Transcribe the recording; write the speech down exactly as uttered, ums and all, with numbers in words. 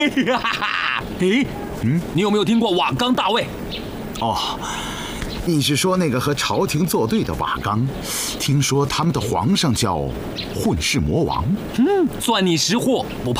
诶，嗯，你有没有听过瓦岗大尉？ 哦，你是说那个和朝廷作对的瓦岗？听说他们的皇上叫混世魔王。 嗯，算你识货，不怕。